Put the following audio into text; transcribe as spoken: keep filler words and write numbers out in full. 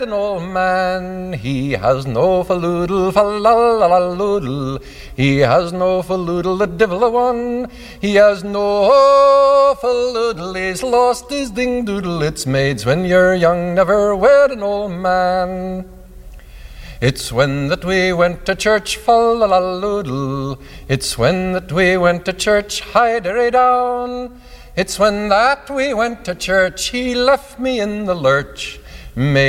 An old man, he has no faloodle, fa-la-la-la-loodle. He has no faloodle, the devil a one. He has no faloodle, he's lost his ding-doodle. It's maids when you're young, never wed an old man. It's when that we went to church, fa-la-la-loodle. It's when that we went to church, hide-a-ray-down. It's when that we went to church, he left me in the lurch. May